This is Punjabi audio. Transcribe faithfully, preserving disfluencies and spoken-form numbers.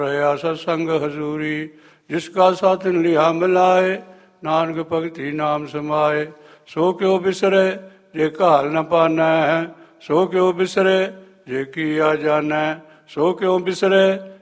ਰਹਾ ਸਤਸੰਗ ਹਜ਼ੂਰੀ, ਜਿਸ ਕਾ ਸਾਥਨ ਲਿਆ ਮਿਲਾਏ, ਨਾਨਕ ਭਗਤੀ ਨਾਮ ਸਮਾਏ। ਸੋ ਕਿਉ ਬਿਸਰੇ ਜੇ ਘਾਲ ਨ ਪਾਨੈ, ਸੋ ਕਿਉ ਬਿਸਰੇ ਜੇ ਕੀਆ ਜਾਣੈ, ਸੋ ਕਿਉ ਬਿਸਰੇ